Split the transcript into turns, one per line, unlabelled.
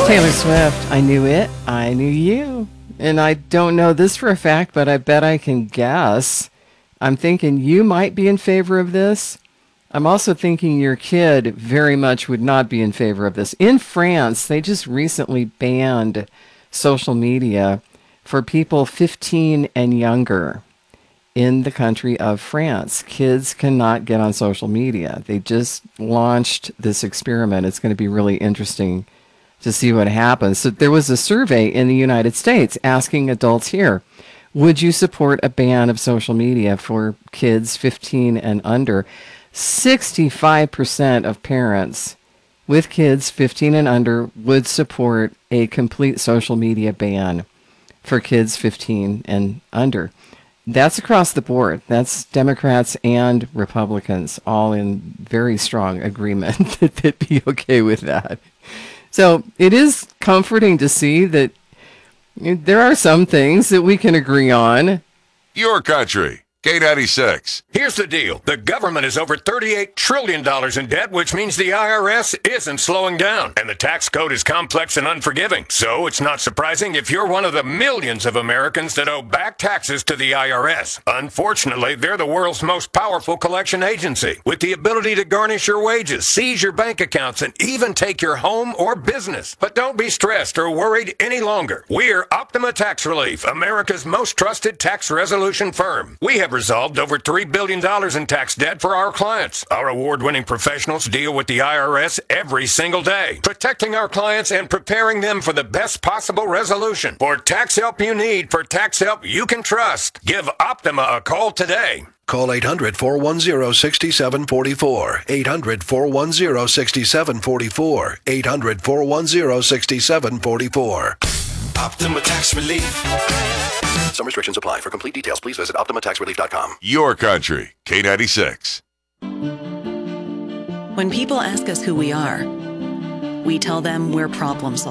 Taylor Swift, I knew it, I knew you. And I don't know this for a fact, but I bet I can guess. I'm thinking you might be in favor of this. I'm also thinking your kid very much would not be in favor of this. In France, they just recently banned social media for people 15 and younger in the country of France. Kids cannot get on social media. They just launched this experiment. It's going to be really interesting to see what happens. So there was a survey in the United States asking adults here, would you support a ban of social media for kids 15 and under? 65% of parents with kids 15 and under would support a complete social media ban for kids 15 and under. That's across the board. That's Democrats and Republicans all in very strong agreement that they'd be okay with that. So it is comforting to see that there are some things that we can agree on.
Your country, K96.
Here's the deal. The government is over $38 trillion in debt, which means the IRS isn't slowing down. And the tax code is complex and unforgiving. So it's not surprising if you're one of the millions of Americans that owe back taxes to the IRS. Unfortunately, they're the world's most powerful collection agency, with the ability to garnish your wages, seize your bank accounts, and even take your home or business. But don't be stressed or worried any longer. We're Optima Tax Relief, America's most trusted tax resolution firm. We have resolved over $3 billion in tax debt for our clients. Our award-winning professionals deal with the IRS every single day, protecting our clients and preparing them for the best possible resolution. For tax help you need, for tax help you can trust, give Optima a call today.
Call 800-410-6744. 800-410-6744. 800-410-6744.
Optima Tax Relief.
Some restrictions apply. For complete details, please visit OptimaTaxRelief.com.
Your country, K96.
When people ask us who we are, we tell them we're problem solvers.